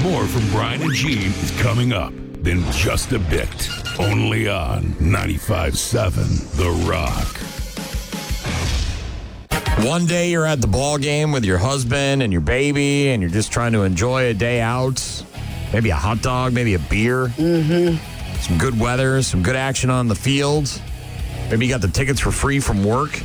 More from Brian and Gene is coming up in just a bit. Only on 95.7 The Rock. One day you're at the ball game with your husband and your baby, and you're just trying to enjoy a day out. Maybe a hot dog, maybe a beer. Mm-hmm. Some good weather, some good action on the field. Maybe you got the tickets for free from work.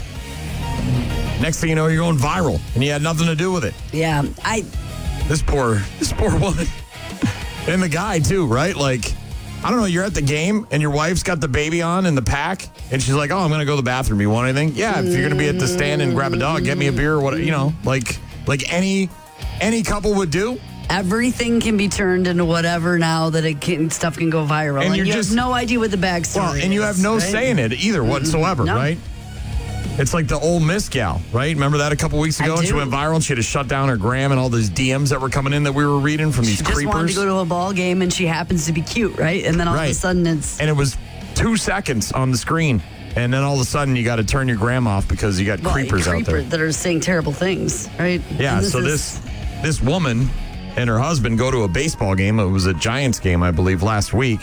Next thing you know, you're going viral, and you had nothing to do with it. Yeah, This poor woman. And the guy, too, right? Like, I don't know, you're at the game, and your wife's got the baby on in the pack, and she's like, oh, I'm going to go to the bathroom. You want anything? Yeah, if you're going to be at the stand and grab a dog, get me a beer or what, you know, like any couple would do. Everything can be turned into whatever now that stuff can go viral. And you have no idea what the backstory is. Well, and you have no say in it either whatsoever, right? It's like the old Miss gal, right? Remember that a couple weeks ago? And she went viral and she had to shut down her gram and all those DMs that were coming in that we were reading from these creepers. She just wanted to go to a ball game and she happens to be cute, right? And then all of a sudden it's... And it was 2 seconds on the screen. And then all of a sudden you got to turn your gram off because you got creepers out there. That are saying terrible things, right? Yeah, so this woman and her husband go to a baseball game. It was a Giants game, I believe, last week.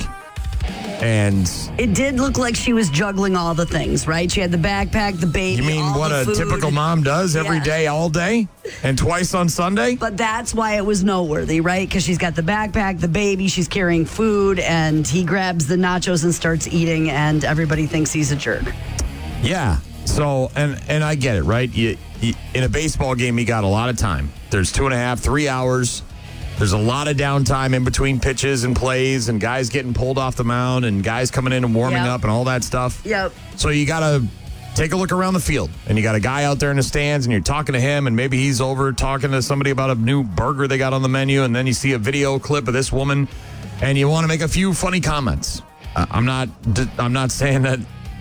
And it did look like she was juggling all the things, right? She had the backpack, the baby. You mean what a typical mom does every day, all day, and twice on Sunday? But that's why it was noteworthy, right? Because she's got the backpack, the baby, she's carrying food, and he grabs the nachos and starts eating, and everybody thinks he's a jerk. Yeah. So, and I get it, right? You, in a baseball game, you got a lot of time. There's 2.5, 3 hours. There's a lot of downtime in between pitches and plays and guys getting pulled off the mound and guys coming in and warming up and all that stuff. Yep. So you got to take a look around the field and you got a guy out there in the stands and you're talking to him and maybe he's over talking to somebody about a new burger they got on the menu and then you see a video clip of this woman and you want to make a few funny comments. I'm not saying that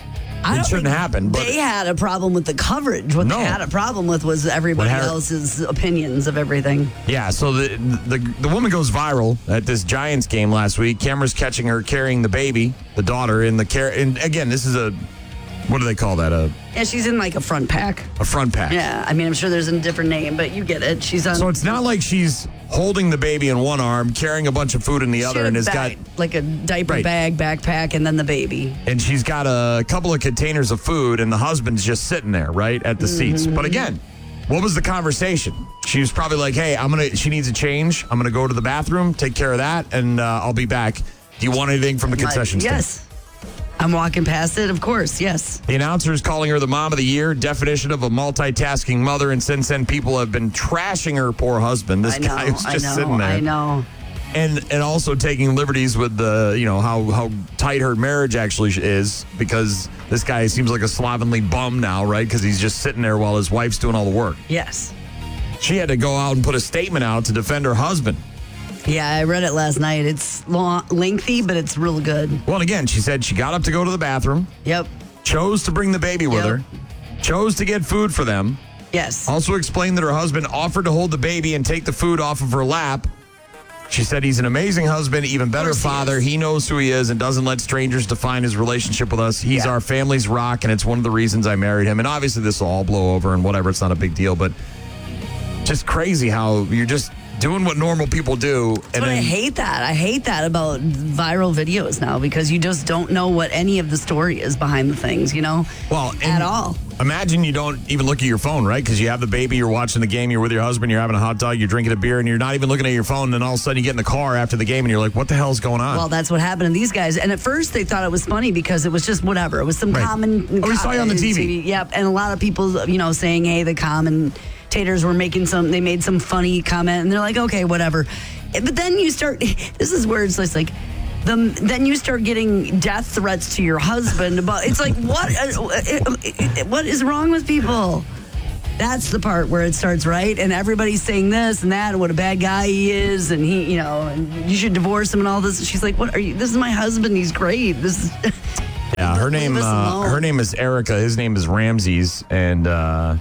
it shouldn't happen. But they had a problem with the coverage. What they had a problem with was everybody else's opinions of everything. Yeah, so the woman goes viral at this Giants game last week. Cameras catching her carrying the baby, the daughter, in the care. And again, this is what do they call that? Yeah, she's in like a front pack. A front pack. Yeah, I mean, I'm sure there's a different name, but you get it. She's on. So it's not like she's holding the baby in one arm, carrying a bunch of food in the other, and has got like a diaper bag, backpack, and then the baby. And she's got a couple of containers of food, and the husband's just sitting there, right, at the seats. But again, what was the conversation? She was probably like, hey, she needs a change. I'm going to go to the bathroom, take care of that, and I'll be back. Do you want anything from the concession stand? Yes. I'm walking past it, of course, yes. The announcer is calling her the mom of the year, definition of a multitasking mother, and since then people have been trashing her poor husband. This guy who's just sitting there. I know. And also taking liberties with the, how tight her marriage actually is, because this guy seems like a slovenly bum now, right? Because he's just sitting there while his wife's doing all the work. Yes. She had to go out and put a statement out to defend her husband. Yeah, I read it last night. It's lengthy, but it's real good. Well, again, she said she got up to go to the bathroom. Yep. Chose to bring the baby with her. Chose to get food for them. Yes. Also explained that her husband offered to hold the baby and take the food off of her lap. She said he's an amazing husband, even better father. He knows who he is and doesn't let strangers define his relationship with us. He's our family's rock, and it's one of the reasons I married him. And obviously this will all blow over and whatever. It's not a big deal, but just crazy how you're just doing what normal people do. And I hate that. I hate that about viral videos now because you just don't know what any of the story is behind the things, Well, at all. Imagine you don't even look at your phone, right? Because you have the baby, you're watching the game, you're with your husband, you're having a hot dog, you're drinking a beer, and you're not even looking at your phone. And then all of a sudden you get in the car after the game and you're like, what the hell's going on? Well, that's what happened to these guys. And at first they thought it was funny because it was just whatever. It was some common... Oh, we saw you on the TV. Yep. And a lot of people, saying, hey, the commentators were they made some funny comment, and they're like, okay, whatever. But then you start... This is where it's just like... Then you start getting death threats to your husband about. It's like what is wrong with people? That's the part where it starts, right? And everybody's saying this and that, and what a bad guy he is, and he, and you should divorce him and all this. She's like, "What are you? This is my husband. He's great. This is." Yeah, her name is Erica. His name is Ramses, and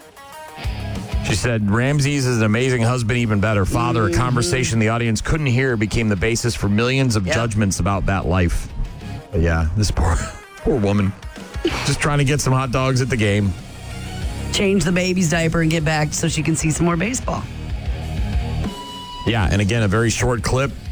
she said, Ramses is an amazing husband, even better father. A conversation the audience couldn't hear became the basis for millions of judgments about that life. But yeah, this poor woman. Just trying to get some hot dogs at the game. Change the baby's diaper and get back so she can see some more baseball. Yeah, and again, a very short clip.